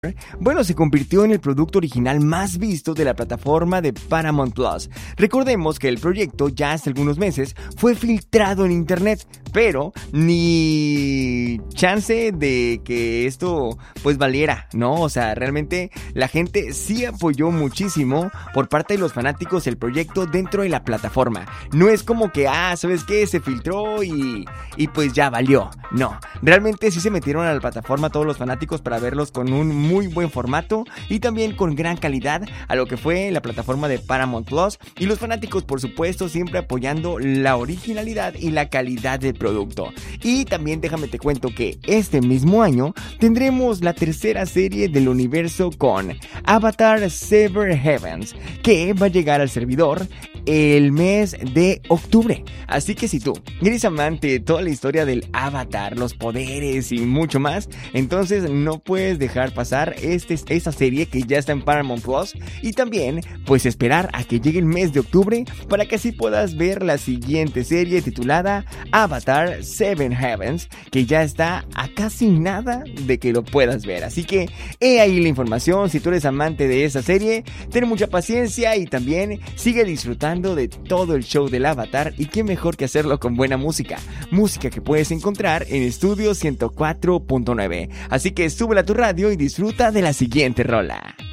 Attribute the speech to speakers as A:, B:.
A: bueno, se convirtió en el producto original más visto de la plataforma de Paramount Plus. Recordemos que el proyecto ya hace algunos meses fue filtrado en internet, pero ni chance de que esto pues valiera, ¿no? O sea, realmente la gente sí apoyó muchísimo por parte de los fanáticos el proyecto dentro de la plataforma. No es como que, ¿sabes qué? Se filtró y pues ya valió. No, realmente sí se metieron a la plataforma todos los fanáticos para verlos con un muy buen formato y también con gran calidad a lo que fue la plataforma de Paramount Plus, y los fanáticos por supuesto siempre apoyando la originalidad y la calidad del producto. Y también déjame te cuento que este mismo año tendremos la tercera serie del universo con Avatar Seven Heavens, que va a llegar al servidor el mes de octubre. Así que si tú eres amante de toda la historia del Avatar, los poderes y mucho más, entonces no puedes dejar pasar esta serie que ya está en Paramount Plus, y también pues esperar a que llegue el mes de octubre para que así puedas ver la siguiente serie titulada Avatar Seven Heavens, que ya está a casi nada de que lo puedas ver. Así que he ahí la información. Si tú eres amante de esa serie, ten mucha paciencia y también sigue disfrutando de todo el show del Avatar, y qué mejor que hacerlo con buena música que puedes encontrar en Estudio 104.9. Así que súbela a tu radio y disfruta de la siguiente rola.